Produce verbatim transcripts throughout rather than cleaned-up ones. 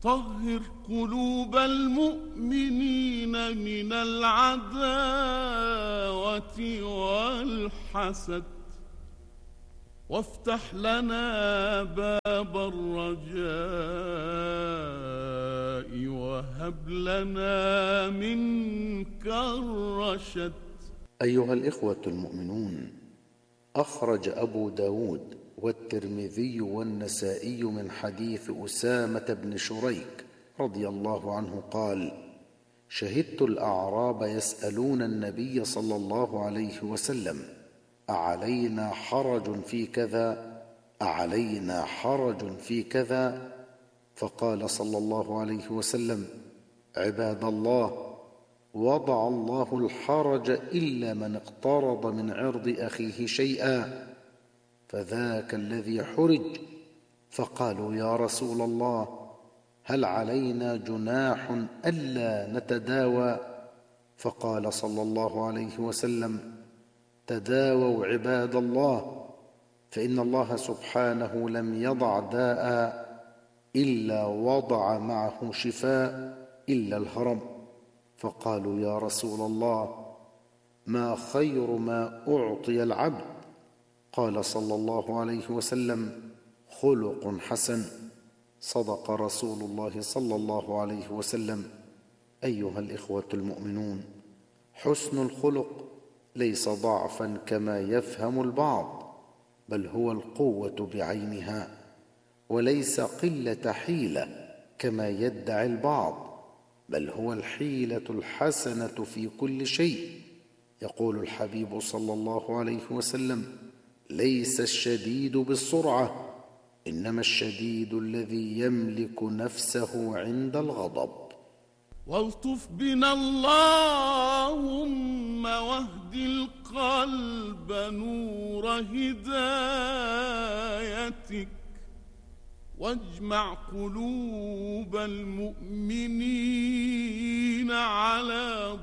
طهر قلوب المؤمنين من العداوة والحسد، وافتح لنا باب الرجاء، وهب لنا منك الرشد. أيها الإخوة المؤمنون، أخرج أبو داود والترمذي والنسائي من حديث أسامة بن شريك رضي الله عنه قال: شهدت الأعراب يسألون النبي صلى الله عليه وسلم: أعلينا حرج في كذا؟ أعلينا حرج في كذا؟ فقال صلى الله عليه وسلم: عباد الله، وضع الله الحرج إلا من اقترض من عرض أخيه شيئا، فذاك الذي حرج. فقالوا: يا رسول الله، هل علينا جناح ألا نتداوى؟ فقال صلى الله عليه وسلم: تداووا عباد الله، فإن الله سبحانه لم يضع داء إلا وضع معه شفاء إلا الهرم. فقالوا: يا رسول الله، ما خير ما أعطي العبد؟ قال صلى الله عليه وسلم: خلق حسن. صدق رسول الله صلى الله عليه وسلم. أيها الإخوة المؤمنون، حسن الخلق ليس ضعفا كما يفهم البعض، بل هو القوة بعينها، وليس قلة حيلة كما يدعي البعض، بل هو الحيلة الحسنة في كل شيء. يقول الحبيب صلى الله عليه وسلم: ليس الشديد بالسرعة، إنما الشديد الذي يملك نفسه عند الغضب. والطف بنا اللهم، واهد القلب نور هدايتك، واجمع قلوب المؤمنين على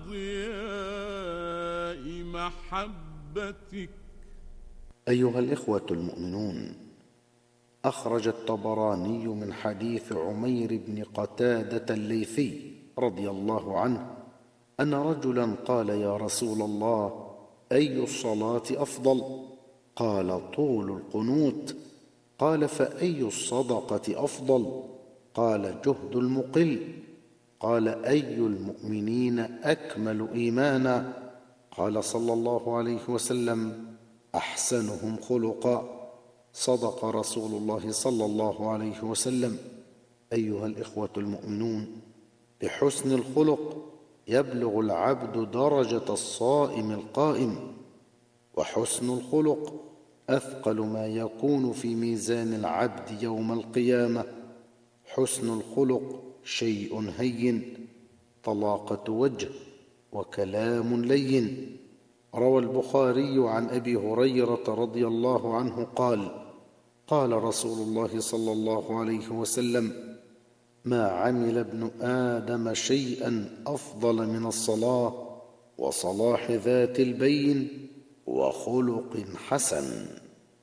ضياء محبتك. أيها الإخوة المؤمنون، أخرج الطبراني من حديث عمير بن قتادة الليثي رضي الله عنه أن رجلا قال: يا رسول الله، أي الصلاة أفضل؟ قال: طول القنوت. قال: فأي الصدقة أفضل؟ قال: جهد المقل. قال: أي المؤمنين أكمل إيمانا؟ قال صلى الله عليه وسلم: أحسنهم خلقا. صدق رسول الله صلى الله عليه وسلم. أيها الإخوة المؤمنون، بحسن الخلق يبلغ العبد درجة الصائم القائم، وحسن الخلق أثقل ما يكون في ميزان العبد يوم القيامة. حسن الخلق شيء هين، طلاقة وجه وكلام لين. روى البخاري عن أبي هريرة رضي الله عنه قال: قال رسول الله صلى الله عليه وسلم: ما عمل ابن آدم شيئا أفضل من الصلاة وصلاح ذات البين وخلق حسن.